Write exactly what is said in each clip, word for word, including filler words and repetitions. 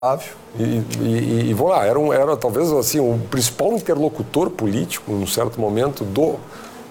E, e, e vamos lá, era, um, era talvez assim, o principal interlocutor político, num certo momento, do uh,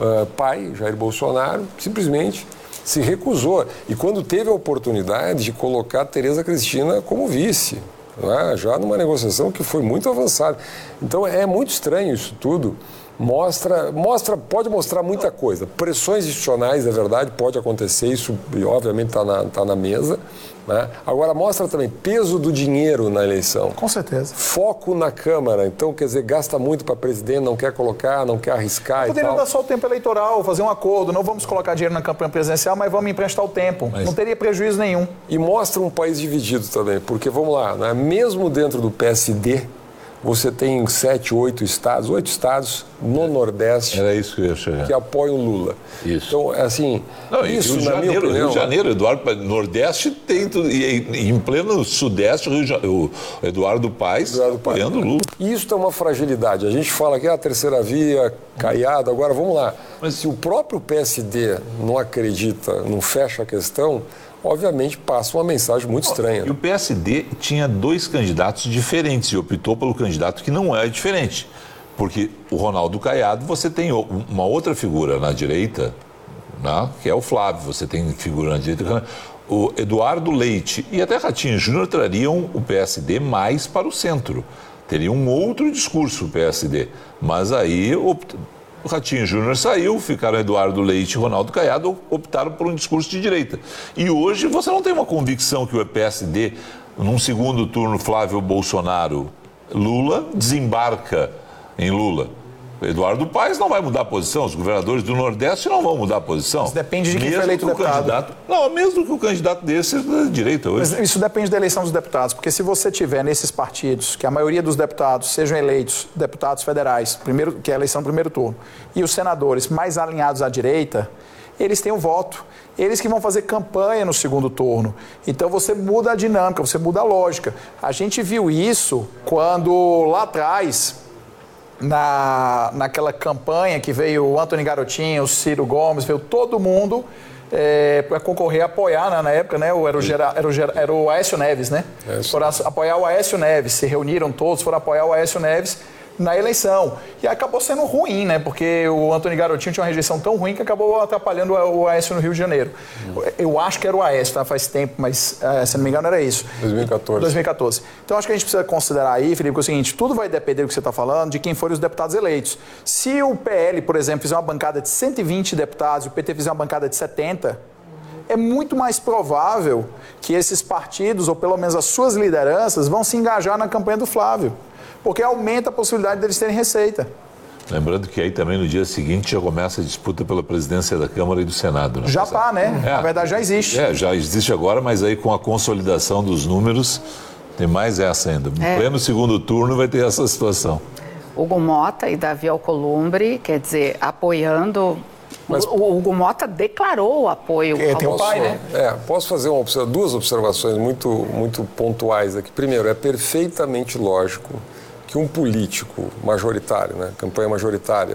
pai, Jair Bolsonaro, simplesmente se recusou. E quando teve a oportunidade de colocar a Tereza Cristina como vice, né, já numa negociação que foi muito avançada. Então é muito estranho isso tudo. Mostra, mostra, pode mostrar muita coisa. Pressões institucionais, é verdade, pode acontecer, isso obviamente está na, tá na mesa. Né? Agora mostra também peso do dinheiro na eleição. Com certeza. Foco na Câmara. Então, quer dizer, gasta muito para presidente, não quer colocar, não quer arriscar. Poderia e tal. dar só o tempo eleitoral, fazer um acordo. Não vamos colocar dinheiro na campanha presidencial, mas vamos emprestar o tempo. Mas... não teria prejuízo nenhum. E mostra um país dividido também, porque, vamos lá, né? Mesmo dentro do P S D, você tem sete, oito estados, oito estados no Nordeste. Era isso que eu ia chegar. Que apoiam Lula. Isso. Então, assim, não, isso, Rio de na Janeiro, minha opinião... Rio de Janeiro, Eduardo, Nordeste tem tudo, e em pleno Sudeste, Rio de, o Eduardo Paes Eduardo apoiando Lula. Isso é uma fragilidade. A gente fala que é a terceira via, Caiado, agora vamos lá. Mas se o próprio P S D não acredita, não fecha a questão... obviamente passa uma mensagem muito estranha. E o P S D tinha dois candidatos diferentes e optou pelo candidato que não é diferente. Porque o Ronaldo Caiado, você tem uma outra figura na direita, né, que é o Flávio, você tem figura na direita, o Eduardo Leite e até Ratinho Júnior trariam o P S D mais para o centro. Teria um outro discurso o P S D, mas aí... Opt... O Ratinho Júnior saiu, ficaram Eduardo Leite e Ronaldo Caiado, optaram por um discurso de direita. E hoje você não tem uma convicção que o P S D, num segundo turno, Flávio Bolsonaro, Lula, desembarca em Lula. Eduardo Paes não vai mudar a posição, os governadores do Nordeste não vão mudar a posição. Isso depende de quem foi eleito deputado. Não, mesmo que o candidato desse seja da direita hoje. Mas isso depende da eleição dos deputados, porque se você tiver nesses partidos, que a maioria dos deputados sejam eleitos deputados federais, primeiro, que é a eleição do primeiro turno, e os senadores mais alinhados à direita, eles têm o voto. Eles que vão fazer campanha no segundo turno. Então você muda a dinâmica, você muda a lógica. A gente viu isso quando lá atrás... Na, naquela campanha que veio o Antony Garotinho, o Ciro Gomes, veio todo mundo é, para concorrer a apoiar, né, na época, né, era, o Gera, era, o Gera, era o Aécio Neves, né? É foram apoiar o Aécio Neves, se reuniram todos, foram apoiar o Aécio Neves na eleição. E acabou sendo ruim, né? Porque o Antony Garotinho tinha uma rejeição tão ruim que acabou atrapalhando o Aécio no Rio de Janeiro. Hum. Eu acho que era o Aécio, tá? Faz tempo, mas é, se não me engano era isso. dois mil e quatorze. dois mil e quatorze. Então acho que a gente precisa considerar aí, Felipe, que é o seguinte, tudo vai depender do que você está falando, de quem forem os deputados eleitos. Se o P L, por exemplo, fizer uma bancada de cento e vinte deputados e o P T fizer uma bancada de setenta, é muito mais provável que esses partidos, ou pelo menos as suas lideranças, vão se engajar na campanha do Flávio. Porque aumenta a possibilidade deles terem receita. Lembrando que aí também no dia seguinte já começa a disputa pela presidência da Câmara e do Senado. Né? Já está, né? É. Na verdade já existe. É, já existe agora, mas aí com a consolidação dos números, tem mais essa ainda. No é. pleno segundo turno vai ter essa situação. Hugo Mota e Davi Alcolumbre, quer dizer, apoiando... Mas, o Hugo Mota declarou o apoio. É, tem o pai, né? É, posso fazer uma, duas observações muito, muito pontuais aqui. Primeiro, é perfeitamente lógico que um político majoritário, né, campanha majoritária,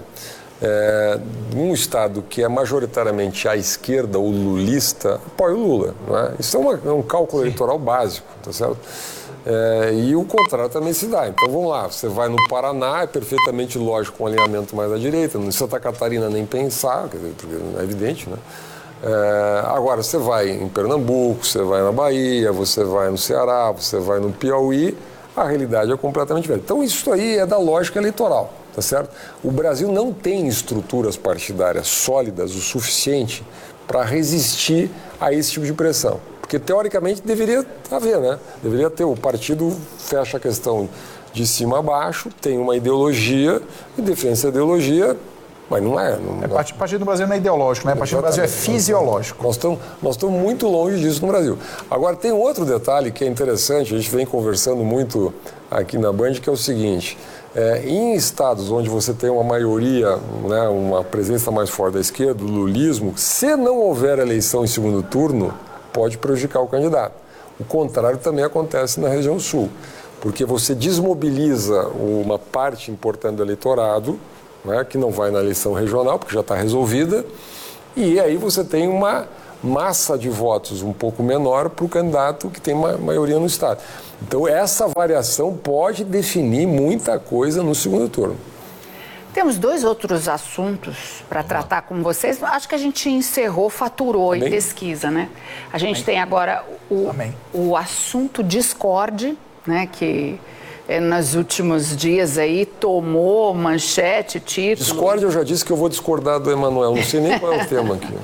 é, num estado que é majoritariamente à esquerda, o lulista, apoia o Lula. Não é? Isso é, uma, é um cálculo Sim. eleitoral básico, tá certo? É, e o contrário também se dá. Então vamos lá, você vai no Paraná, é perfeitamente lógico um alinhamento mais à direita, no Santa Catarina nem pensar, quer dizer, porque é evidente, né? É, agora você vai em Pernambuco, você vai na Bahia, você vai no Ceará, você vai no Piauí, a realidade é completamente diferente. Então isso aí é da lógica eleitoral, tá certo? O Brasil não tem estruturas partidárias sólidas o suficiente para resistir a esse tipo de pressão. Porque, teoricamente, deveria haver, né? Deveria ter, o partido fecha a questão de cima a baixo, tem uma ideologia e defende essa ideologia, mas não é. Não, é o partido do Brasil não é ideológico, né? O partido do Brasil é fisiológico. Nós estamos, nós estamos muito longe disso no Brasil. Agora, tem outro detalhe que é interessante, a gente vem conversando muito aqui na Band, que é o seguinte, é, em estados onde você tem uma maioria, né, uma presença mais forte da esquerda, o lulismo, se não houver eleição em segundo turno, pode prejudicar o candidato. O contrário também acontece na região sul, porque você desmobiliza uma parte importante do eleitorado, né, que não vai na eleição regional, porque já está resolvida, e aí você tem uma, massa de votos um pouco menor para o candidato que tem ma maioria no Estado. Então, essa variação pode definir muita coisa no segundo turno. Temos dois outros assuntos para tratar com vocês. Acho que a gente encerrou, faturou Amém. Em pesquisa, né? A gente Amém. Tem agora o, o assunto Discord, né? Que é, nos últimos dias aí tomou manchete, título. Discord, eu já disse que eu vou discordar do Emanuel. Não sei nem qual é o tema aqui.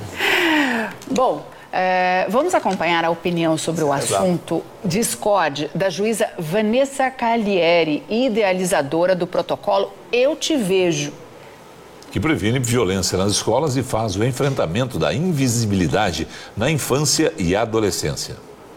Bom, é, vamos acompanhar a opinião sobre o assunto Discord da juíza Vanessa Caglieri, idealizadora do protocolo Eu Te Vejo, que previne violência nas escolas e faz o enfrentamento da invisibilidade na infância e adolescência.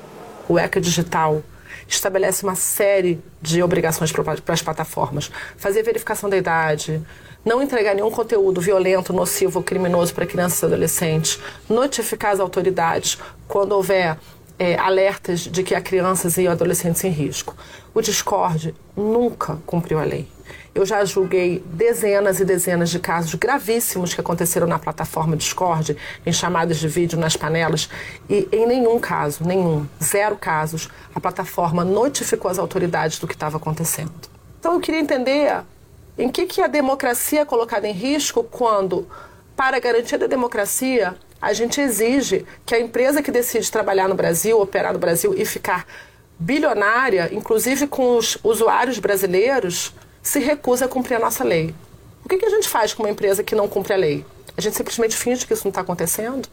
O ECA Digital estabelece uma série de obrigações para as plataformas. Fazer verificação da idade, não entregar nenhum conteúdo violento, nocivo ou criminoso para crianças e adolescentes, notificar as autoridades quando houver é, alertas de que há crianças e adolescentes em risco. O Discord nunca cumpriu a lei. Eu já julguei dezenas e dezenas de casos gravíssimos que aconteceram na plataforma Discord, em chamadas de vídeo nas panelas, e em nenhum caso, nenhum, zero casos, a plataforma notificou as autoridades do que estava acontecendo. Então eu queria entender em que, que a democracia é colocada em risco quando, para a garantia da democracia, a gente exige que a empresa que decide trabalhar no Brasil, operar no Brasil e ficar bilionária, inclusive com os usuários brasileiros, se recusa a cumprir a nossa lei. O que, que a gente faz com uma empresa que não cumpre a lei? A gente simplesmente finge que isso não está acontecendo?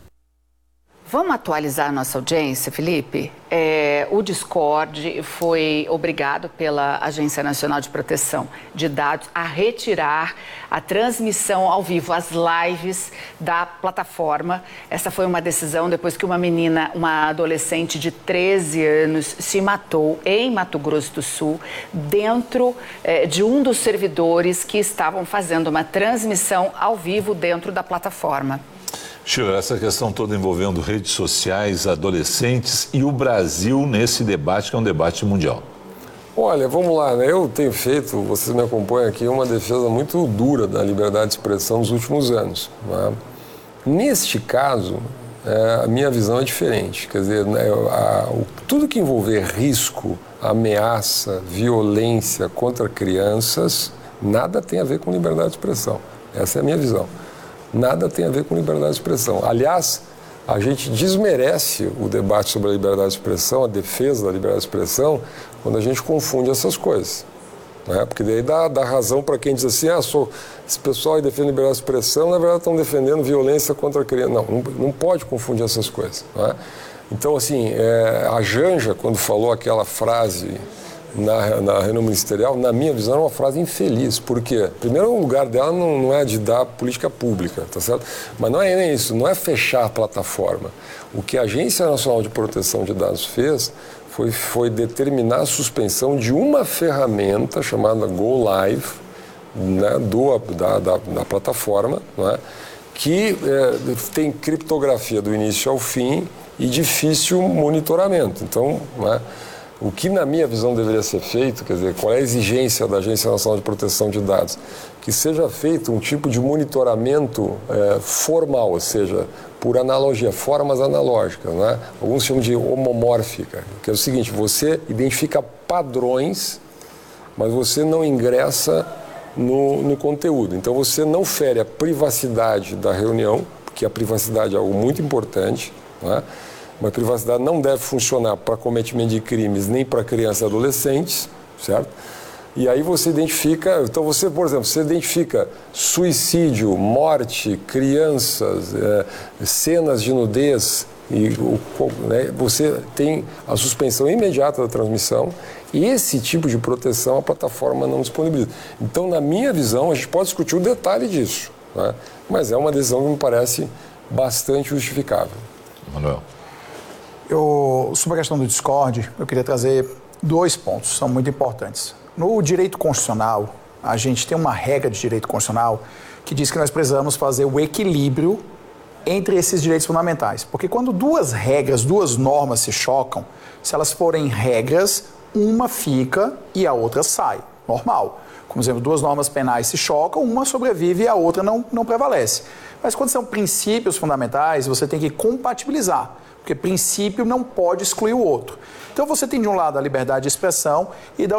Vamos atualizar a nossa audiência, Felipe? É, o Discord foi obrigado pela Agência Nacional de Proteção de Dados a retirar a transmissão ao vivo, as lives da plataforma. Essa foi uma decisão depois que uma menina, uma adolescente de treze anos, se matou em Mato Grosso do Sul, dentro é, de um dos servidores que estavam fazendo uma transmissão ao vivo dentro da plataforma. Sheila, essa questão toda envolvendo redes sociais, adolescentes e o Brasil nesse debate, que é um debate mundial. Olha, vamos lá, né? Eu tenho feito, vocês me acompanham aqui, uma defesa muito dura da liberdade de expressão nos últimos anos. Né? Neste caso, é, a minha visão é diferente. Quer dizer, né, a, o, tudo que envolver risco, ameaça, violência contra crianças, nada tem a ver com liberdade de expressão. Essa é a minha visão. Nada tem a ver com liberdade de expressão. Aliás, a gente desmerece o debate sobre a liberdade de expressão, a defesa da liberdade de expressão, quando a gente confunde essas coisas. Né? Porque daí dá, dá razão para quem diz assim, ah, sou, esse pessoal aí defende liberdade de expressão, na verdade estão defendendo violência contra a criança. Não, não, não pode confundir essas coisas. Né? Então, assim, é, a Janja, quando falou aquela frase na, na reunião ministerial, na minha visão, é uma frase infeliz. Por quê? Primeiro, o lugar dela não, não é de dar política pública, tá certo? Mas não é nem isso, não é fechar a plataforma. O que a Agência Nacional de Proteção de Dados fez foi, foi determinar a suspensão de uma ferramenta chamada Go Live, né, do, da, da, da plataforma, né, que é, tem criptografia do início ao fim e difícil monitoramento. Então, né, o que, na minha visão, deveria ser feito, quer dizer, qual é a exigência da Agência Nacional de Proteção de Dados? Que seja feito um tipo de monitoramento é, formal, ou seja, por analogia, formas analógicas, né? Alguns chamam de homomórfica, que é o seguinte, você identifica padrões, mas você não ingressa no, no conteúdo. Então, você não fere a privacidade da reunião, porque a privacidade é algo muito importante, né? Mas a privacidade não deve funcionar para cometimento de crimes nem para crianças e adolescentes, certo? E aí você identifica, então você, por exemplo, você identifica suicídio, morte, crianças, é, cenas de nudez, e né, você tem a suspensão imediata da transmissão, e esse tipo de proteção a plataforma não disponibiliza. Então, na minha visão, a gente pode discutir o detalhe disso, né? Mas é uma decisão que me parece bastante justificável. Manuel. Eu, sobre a questão do Discord, eu queria trazer dois pontos, são muito importantes. No direito constitucional, a gente tem uma regra de direito constitucional que diz que nós precisamos fazer o equilíbrio entre esses direitos fundamentais. Porque quando duas regras, duas normas se chocam, se elas forem regras, uma fica e a outra sai. normal. Como exemplo, duas normas penais se chocam, uma sobrevive e a outra não, não prevalece. Mas quando são princípios fundamentais, você tem que compatibilizar, porque princípio não pode excluir o outro. Então você tem de um lado a liberdade de expressão e da